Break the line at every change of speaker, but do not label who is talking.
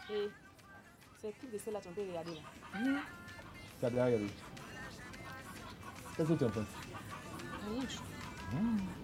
Et c'est qui de celle-là tu peux regarder là?
Tu as bien regardé. Qu'est-ce que tu en penses?
Rien du tout.